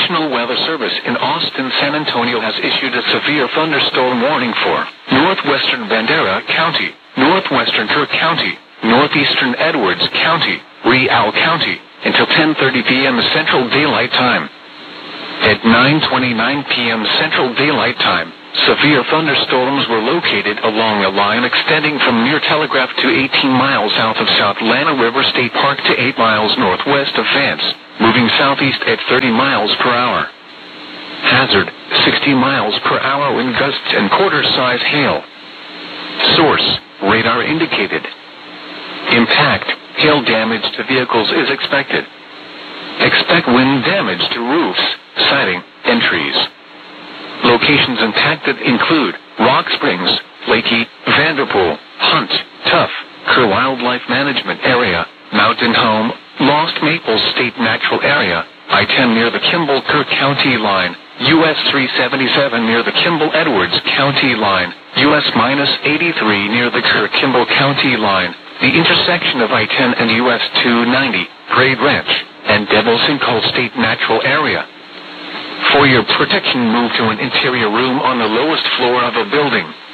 National Weather Service in Austin, San Antonio has issued a severe thunderstorm warning for northwestern Bandera County, northwestern Kirk County, northeastern Edwards County, Real County, until 10:30 p.m. Central Daylight Time. At 9:29 p.m. Central Daylight Time, severe thunderstorms were located along a line extending from near Telegraph to 18 miles south of South Lana River State Park to 8 miles northwest of Vance, moving southeast at 30 miles per hour. Hazard, 60 miles per hour wind gusts and quarter-size hail. Source, radar indicated. Impact, hail damage to vehicles is expected. Expect wind damage to roofs, siding, and trees. Locations impacted include Rock Springs, Leakey, Vanderpool, Hunt, Tuff, Kerr Wildlife Management Area, Mountain Home, Lost Maple State Natural Area, I-10 near the Kimball-Kerr County line, US 377 near the Kimball-Edwards County line, US-83 near the Kerr-Kimball County line, the intersection of I-10 and US 290, Grade Ranch, and Devil Sinkhole State Natural Area. For your protection, move to an interior room on the lowest floor of a building.